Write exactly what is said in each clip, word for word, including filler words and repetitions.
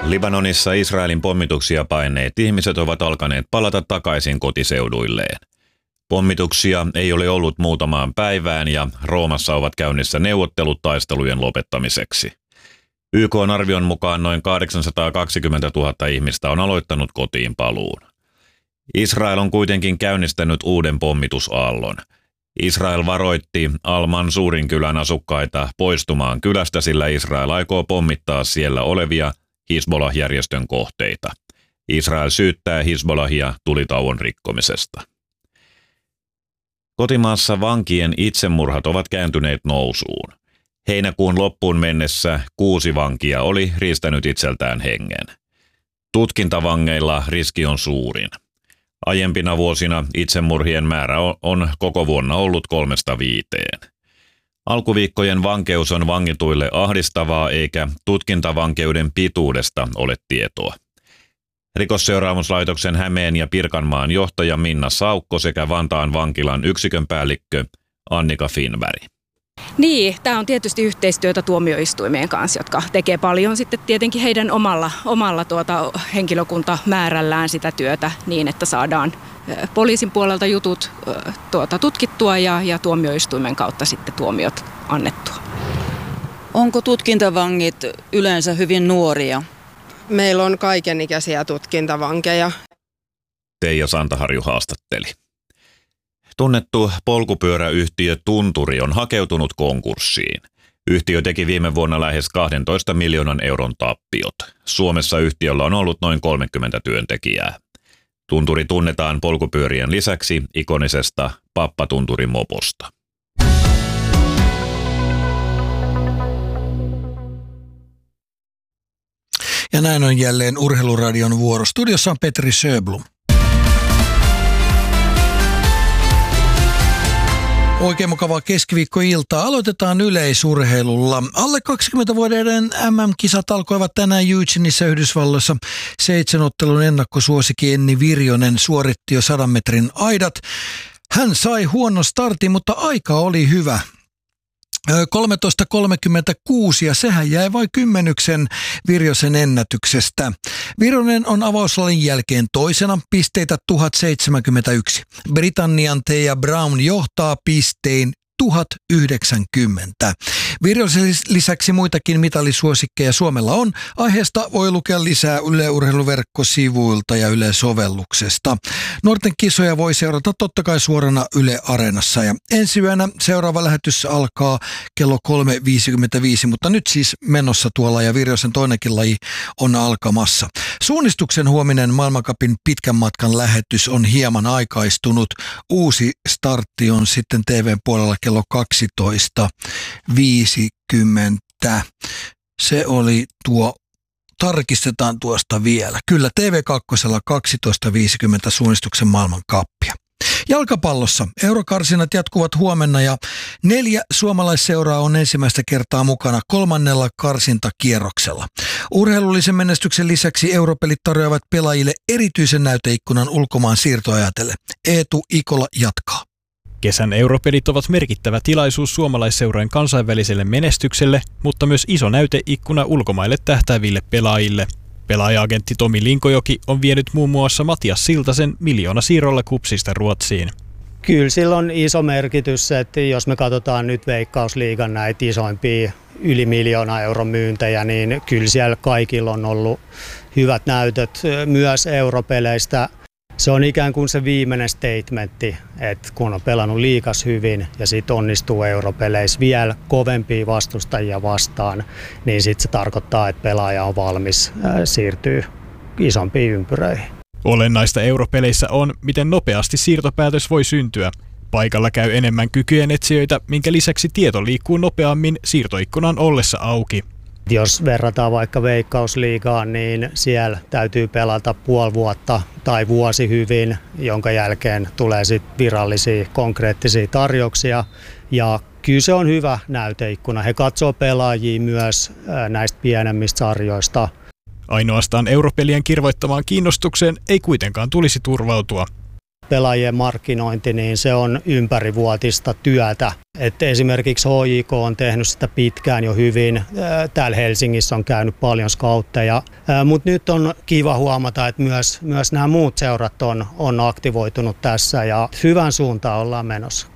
Libanonissa Israelin pommituksia paineet ihmiset ovat alkaneet palata takaisin kotiseuduilleen. Pommituksia ei ole ollut muutamaan päivään ja Roomassa ovat käynnissä neuvottelut taistelujen lopettamiseksi. Y K:n arvion mukaan noin kahdeksansataakaksikymmentätuhatta ihmistä on aloittanut kotiin paluun. Israel on kuitenkin käynnistänyt uuden pommitusaallon. Israel varoitti Al-Mansurin kylän asukkaita poistumaan kylästä, sillä Israel aikoo pommittaa siellä olevia Hizbollah-järjestön kohteita. Israel syyttää Hizbollahia tulitauon rikkomisesta. Kotimaassa vankien itsemurhat ovat kääntyneet nousuun. Heinäkuun loppuun mennessä kuusi vankia oli riistänyt itseltään hengen. Tutkintavangeilla riski on suurin. Aiempina vuosina itsemurhien määrä on koko vuonna ollut kolmesta viiteen. Alkuviikkojen vankeus on vangituille ahdistavaa eikä tutkintavankeuden pituudesta ole tietoa. Rikosseuraamuslaitoksen Hämeen ja Pirkanmaan johtaja Minna Saukko sekä Vantaan vankilan yksikön päällikkö Annika Finberg. Niin, tämä on tietysti yhteistyötä tuomioistuimien kanssa, jotka tekee paljon sitten tietenkin heidän omalla, omalla tuota henkilökuntamäärällään sitä työtä niin, että saadaan poliisin puolelta jutut tuota, tutkittua ja, ja tuomioistuimen kautta sitten tuomiot annettua. Onko tutkintavangit yleensä hyvin nuoria? Meillä on kaikenikäisiä tutkintavankeja. Teija Santaharju haastatteli. Tunnettu polkupyöräyhtiö Tunturi on hakeutunut konkurssiin. Yhtiö teki viime vuonna lähes kahdentoista miljoonan euron tappiot. Suomessa yhtiöllä on ollut noin kolmekymmentä työntekijää. Tunturi tunnetaan polkupyörien lisäksi ikonisesta Pappa-Tunturin moposta. Ja näin on jälleen Urheiluradion vuoro. Studiossa on Petri Sjöblom. Oikein mukavaa keskiviikkoiltaa. Aloitetaan yleisurheilulla. Alle kaksikymmentävuotiaiden M M-kisat alkoivat tänään Eugeneissa Yhdysvalloissa. Seitsemänottelun ennakkosuosikki Enni Virjonen suoritti jo sadan metrin aidat. Hän sai huonon startin, mutta aika oli hyvä. kolmetoista kolmekymmentäkuusi ja sehän jäi vain kymmenyksen Virjosen ennätyksestä. Virjonen on avauslalin jälkeen toisena, pisteitä tuhat seitsemänkymmentäyksi. Britannian Thea Brown johtaa pistein tuhat yhdeksänkymmentä. Virjosen lisäksi muitakin mitalisuosikkeja Suomella on. Aiheesta voi lukea lisää Yle Urheiluverkkosivuilta ja Yle sovelluksesta. Nuorten kisoja voi seurata totta kai suorana Yle Areenassa. Ja ensi yönä seuraava lähetys alkaa kello kolme viisikymmentäviisi, mutta nyt siis menossa tuolla ja Virjosen toinenkin laji on alkamassa. Suunnistuksen huominen maailmancupin pitkän matkan lähetys on hieman aikaistunut. Uusi startti on sitten T V:n puolella kello kaksitoista viisikymmentä. Se oli tuo, tarkistetaan tuosta vielä. Kyllä T V kaksi kaksitoista viisikymmentä suunnistuksen maailmankappia. Jalkapallossa eurokarsinat jatkuvat huomenna ja neljä suomalaisseuraa on ensimmäistä kertaa mukana kolmannella karsintakierroksella. Urheilullisen menestyksen lisäksi europelit tarjoavat pelaajille erityisen näyteikkunan ulkomaan siirtoa ajatellen. Eetu Ikola jatkaa. Kesän europelit ovat merkittävä tilaisuus suomalaisseurojen kansainväliselle menestykselle, mutta myös iso näyteikkuna ulkomaille tähtääville pelaajille. Pelaaja-agentti Tomi Linkojoki on vienyt muun muassa Matias Siltasen miljoona siirrolla Kupsista Ruotsiin. Kyllä sillä on iso merkitys, että jos me katsotaan nyt Veikkausliigan näitä isoimpia yli miljoona euron myyntejä, niin kyllä siellä kaikilla on ollut hyvät näytöt myös europeleistä. Se on ikään kuin se viimeinen statementti, että kun on pelannut liigas hyvin ja sitten onnistuu europeleissä vielä kovempia vastustajia vastaan, niin sitten se tarkoittaa, että pelaaja on valmis siirtyä isompiin ympyröihin. Olennaista europeleissä on, miten nopeasti siirtopäätös voi syntyä. Paikalla käy enemmän kykyjen etsijöitä, minkä lisäksi tieto liikkuu nopeammin siirtoikkunan ollessa auki. Jos verrataan vaikka Veikkausliigaan, niin siellä täytyy pelata puoli vuotta tai vuosi hyvin, jonka jälkeen tulee sitten virallisia konkreettisia tarjouksia. Ja kyllä se on hyvä näyteikkuna. He katsoo pelaajia myös näistä pienemmistä sarjoista. Ainoastaan europelien kirvoittamaan kiinnostukseen ei kuitenkaan tulisi turvautua. Pelaajien markkinointi, niin se on ympärivuotista työtä. Et esimerkiksi H J K on tehnyt sitä pitkään jo hyvin. Täällä Helsingissä on käynyt paljon scoutteja, mutta nyt on kiva huomata, että myös, myös nämä muut seurat on, on aktivoitunut tässä ja hyvän suuntaan ollaan menossa.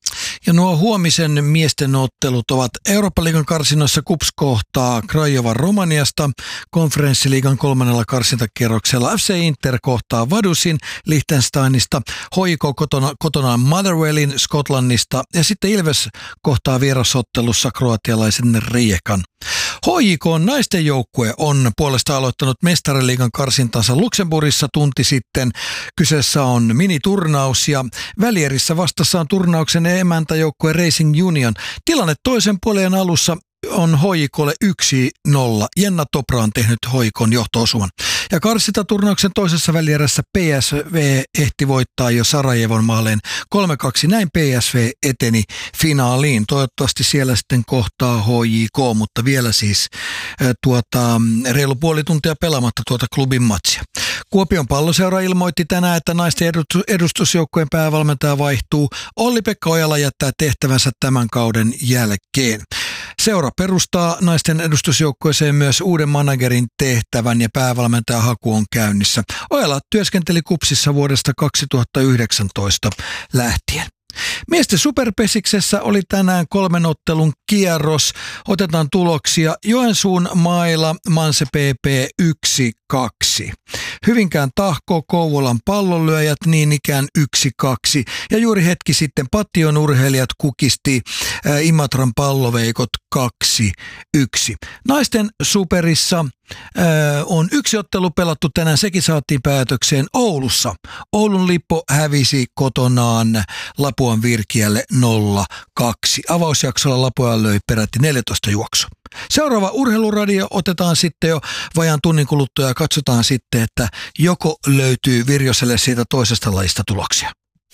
Ja nuo huomisen miesten ottelut ovat Eurooppa-liigan karsinnoissa KuPS kohtaa Craiova Romaniasta, konferenssiliigan kolmannella karsintakierroksella F C Inter kohtaa Vadusin Liechtensteinista, H J K kotona, kotonaan Motherwellin Skotlannista ja sitten Ilves kohtaa vierasottelussa kroatialaisen Rijekan. H J K:n naisten joukkue on puolesta aloittanut mestariliigan karsintansa Luxemburgissa tunti sitten. Kyseessä on miniturnaus ja välierissä vastassa on turnauksen emäntäjoukkue Racing Union. Tilanne toisen puolen alussa on H J K:lle yksi nolla. Jenna Topra on tehnyt H J K:n johto-osuman. Ja karsintaturnauksen toisessa välierässä P S V ehti voittaa jo Sarajevon maaleen kolme kaksi. Näin P S V eteni finaaliin. Toivottavasti siellä sitten kohtaa H J K, mutta vielä siis äh, tuota, reilu puoli tuntia pelaamatta tuota klubin matsia. Kuopion Palloseura ilmoitti tänään, että naisten edustusjoukkueen päävalmentaja vaihtuu. Olli-Pekka Ojala jättää tehtävänsä tämän kauden jälkeen. Seura perustaa naisten edustusjoukkueeseen myös uuden managerin tehtävän ja päävalmentajan haku on käynnissä. Ojala työskenteli KuPSissa vuodesta kaksituhattayhdeksäntoista lähtien. Miesten superpesiksessä oli tänään kolmen ottelun kierros. Otetaan tuloksia. Joensuun Maila, Manse P P yksi kaksi. Hyvinkään Tahko, Kouvolan Pallonlyöjät niin ikään yksi kaksi. Ja juuri hetki sitten Pattion urheilijat kukisti ä, Imatran Palloveikot kaksi yksi. Naisten superissa ä, on yksi ottelu pelattu tänään. Sekin saatiin päätökseen Oulussa. Oulun Lippo hävisi kotonaan Lapuan Virkiälle nolla kaksi. Avausjaksolla Lapua löi peräti neljätoista juoksua. Seuraava urheiluradio otetaan sitten jo vajaan tunnin kuluttua ja katsotaan sitten, että joko löytyy Virjoselle siitä toisesta lajista tuloksia.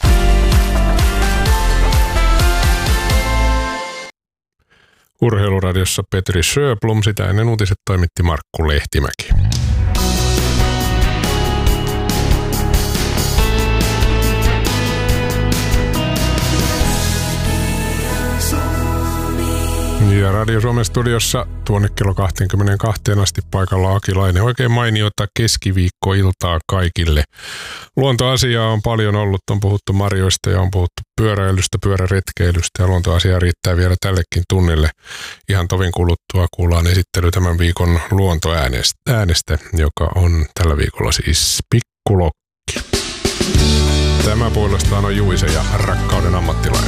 Urheiluradiossa Petri Sjöblom, sitä ennen uutiset toimitti Markku Lehtimäki. Ja Radio Suomen studiossa tuonne kello kaksikymmentäkaksi asti paikalla Aki Laine. Oikein mainiota keskiviikkoiltaa kaikille. Luontoasiaa on paljon ollut, on puhuttu marjoista ja on puhuttu pyöräilystä, pyöräretkeilystä ja luontoasiaa riittää vielä tällekin tunnille. Ihan tovin kuluttua kuullaan esittely tämän viikon luontoäänestä, joka on tällä viikolla siis Pikkulokki. Tämä puolestaan on Juise ja Rakkauden ammattilainen.